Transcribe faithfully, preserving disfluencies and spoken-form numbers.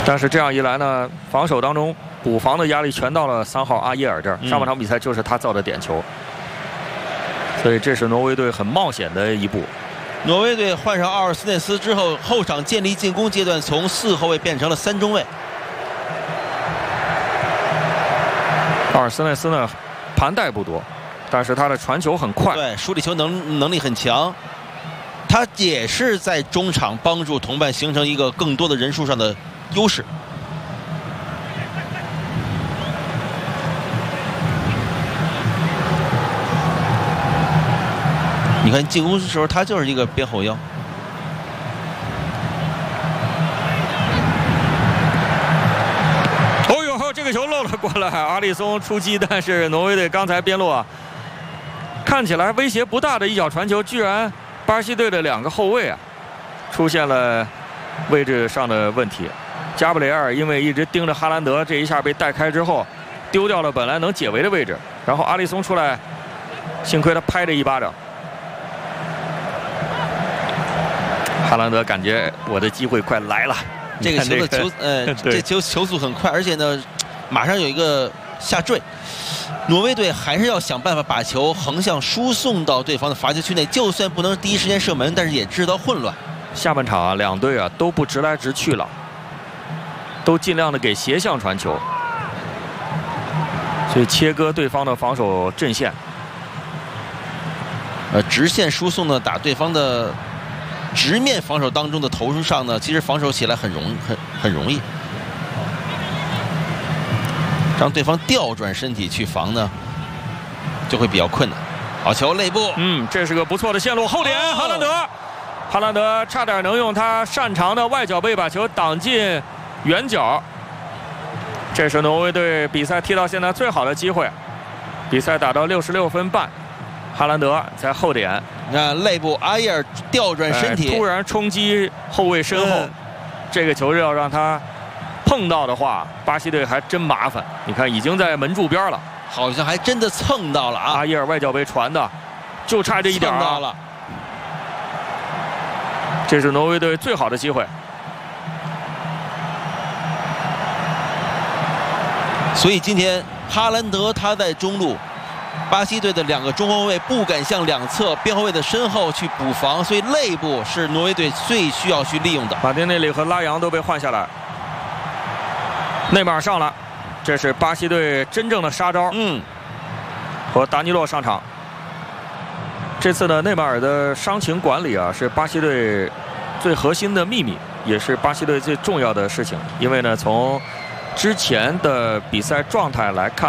但是这样一来呢，防守当中补防的压力全到了三号阿耶尔这儿。上半场比赛就是他造的点球，所以这是挪威队很冒险的一步。 挪威队换上奥尔斯内斯之后，后场建立进攻阶段从四后卫变成了三中卫。 奥尔斯内斯呢，盘带不多，但是他的传球很快， 对，梳理球能能力很强。他也是在中场帮助同伴形成一个更多的人数上的优势。你看进攻的时候，他就是一个边后腰。 哦呦，这个球漏了过来，阿里松出击，但是挪威队刚才边路啊，看起来威胁不大的一脚传球，居然巴西队的两个后卫啊出现了位置上的问题。加布雷尔因为一直盯着哈兰德，这一下被带开之后，丢掉了本来能解围的位置，然后阿里松出来，幸亏他拍了一巴掌。哈兰德感觉我的机会快来了。 这个球的球，呃，这球球速很快，而且呢，马上有一个下坠。挪威队还是要想办法把球横向输送到对方的罚球区内，就算不能第一时间射门，但是也制造混乱。 下半场啊，两队啊都不直来直去了，都尽量的给斜向传球，所以切割对方的防守阵线。 呃，直线输送呢，打对方的直面防守当中的投入上呢，其实防守起来很容很很容易，让对方调转身体去防呢，就会比较困难。好球，内部， 嗯，这是个不错的线路，后点，哦、哈兰德，哈兰德差点能用他擅长的外脚背把球挡进远角。这是挪威队比赛踢到现在最好的机会，比赛打到六十六分半，哈兰德在后点。 那内部阿耶尔调转身体、 哎，突然冲击后卫身后，嗯、这个球要让他碰到的话，巴西队还真麻烦。你看，已经在门柱边了， 好像还真的蹭到了啊！ 阿耶尔外脚背传的，就差这一点、啊、 蹭到了。 这是挪威队最好的机会。 所以今天哈兰德他在中路。巴西队的两个中后卫不敢向两侧边后卫的身后去补防，所以内部是挪威队最需要去利用的。 马丁内利和拉扬都被换下来，内马尔上了，这是巴西队真正的杀招。 嗯， 和达尼洛上场。这次呢，内马尔的伤情管理啊，是巴西队最核心的秘密，也是巴西队最重要的事情。因为呢，从之前的比赛状态来看。